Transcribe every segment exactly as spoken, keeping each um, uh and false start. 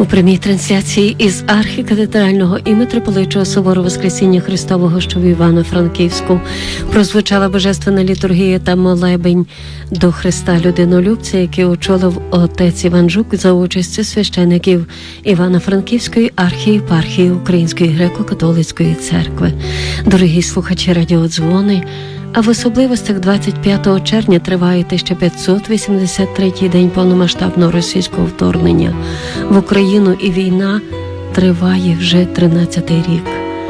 У прямій трансляції із архікатедрального і митрополичого собору Воскресіння Христового, що в Івано-Франківську, прозвучала божественна літургія та молебень до Христа Людинолюбця, який очолив отець Іван Жук за участю священиків Івано-Франківської архієпархії Української греко-католицької церкви. Дорогі слухачі радіодзвони, а в особливостях двадцять п'ятого червня триває тисяча п'ятсот вісімдесят третій день повномасштабного російського вторгнення в Україну, і війна триває вже тринадцятий рік.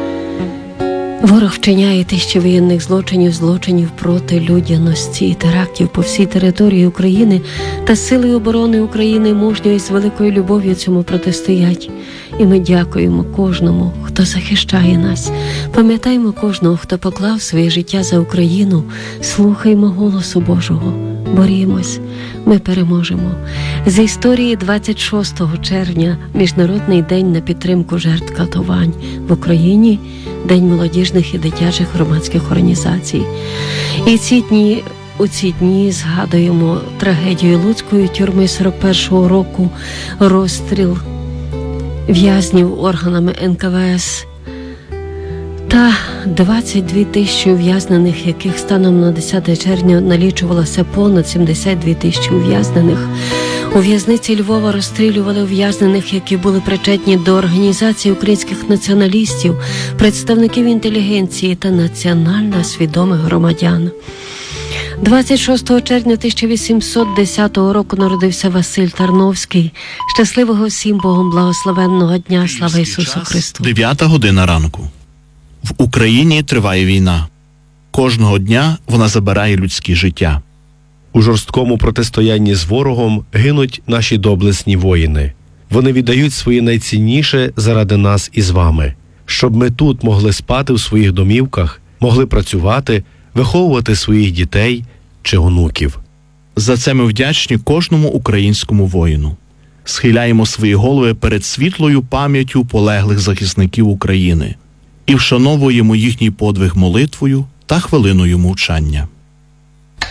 Ворог вчиняє тисячі воєнних злочинів, злочинів проти людяності і терактів по всій території України, та Сили оборони України мужньо і з великою любов'ю цьому протистоять. І ми дякуємо кожному, хто захищає нас. Пам'ятаємо кожного, хто поклав своє життя за Україну. Слухаймо голосу Божого. Борімось, ми переможемо. З історії двадцять шостого червня – Міжнародний день на підтримку жертв катувань в Україні, День молодіжних і дитячих громадських організацій. І ці дні, у ці дні згадуємо трагедію Луцької тюрми сорок першого року, розстріл в'язнів органами ен ка ве ес та двадцять дві тисячі ув'язнених, яких станом на десяте червня налічувалося понад сімдесят дві тисячі ув'язнених. У в'язниці Львова розстрілювали ув'язнених, які були причетні до організації українських націоналістів, представників інтелігенції та національно свідомих громадян. двадцять шостого червня тисяча вісімсот десятого року народився Василь Тарновський. Щасливого всім Богом благословенного дня. Слава Ісусу Христу. дев'ята година ранку. В Україні триває війна. Кожного дня вона забирає людські життя. У жорсткому протистоянні з ворогом гинуть наші доблесні воїни. Вони віддають своє найцінніше заради нас із вами, щоб ми тут могли спати в своїх домівках, могли працювати, виховувати своїх дітей чи онуків. За це ми вдячні кожному українському воїну. Схиляємо свої голови перед світлою пам'яттю полеглих захисників України і вшановуємо їхній подвиг молитвою та хвилиною мовчання.